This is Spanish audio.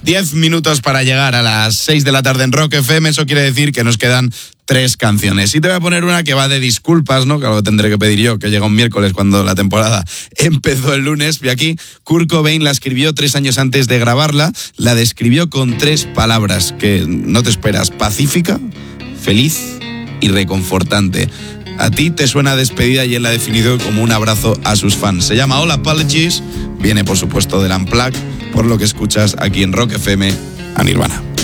10 minutos para llegar a las 6 de la tarde en Rock FM. Eso quiere decir que nos quedan 3 canciones. Y te voy a poner una que va de disculpas, ¿no? Que algo tendré que pedir yo, que llega un miércoles cuando la temporada empezó el lunes. Y aquí Kurt Cobain la escribió 3 años antes de grabarla. La describió con 3 palabras que no te esperas: pacífica, feliz y reconfortante. A ti te suena despedida y él la ha definido como un abrazo a sus fans. Se llama All Apologies, viene por supuesto del Unplugged, por lo que escuchas aquí en Rock FM a Nirvana.